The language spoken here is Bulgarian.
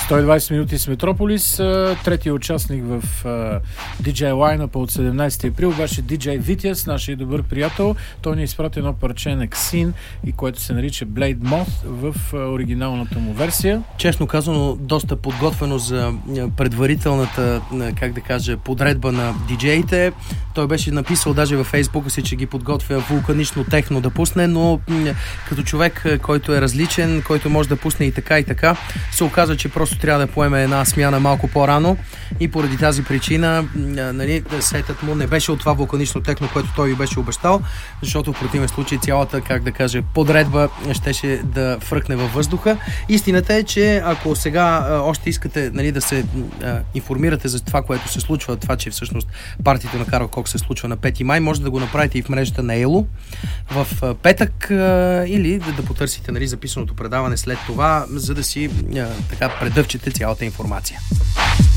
120 минути с Метрополис. Третия участник в DJ Line-up от 17 април беше DJ Витяс, нашия добър приятел. Той ни изпрати едно парче на Ксин, и което се нарича Blade Moth в оригиналната му версия. Честно казано, доста подготвено за предварителната, как да кажа, подредба на диджеите. Той беше написал даже във Фейсбука си, че ги подготвя вулканично техно да пусне, но като човек, който е различен, който може да пусне и така, се оказа, че просто трябва да поеме една смяна малко по-рано и поради тази причина сетът му не беше от това вулканично техно, което той ви беше обещал, защото в противен случай цялата, как да кажа, подредба щеше да фръкне във въздуха. Истината е, че ако сега още искате да се информирате за това, което се случва, това, че всъщност партията на Карл Кокс се случва на 5 май, може да го направите и в мрежата на Ело в петък, или да потърсите записаното предаване след това, за да си така предъвчете цялата информация.